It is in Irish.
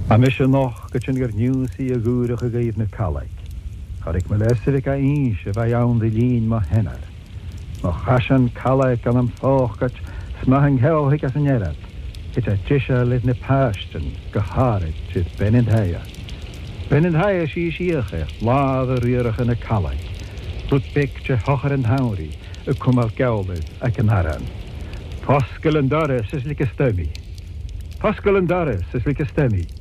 A mis noch go sin gur nniusaí a gúrach a gaomh na calaig. Charig me leisig a ís a bheith ann de lín má henar. Má chasan calaig an am fóchgat smahan heolhic as an erad. It a tisha lit na pastan go hárid tyd Benindhaia. Benindhaia sí síocha láð a riorach yn y calaig. Rwyd bic te hochar yn hawri y cwmal gawlyd ac yn aran. Posgol yn doris ys lyg ystemi. Posgol yn doris ys lyg ystemi.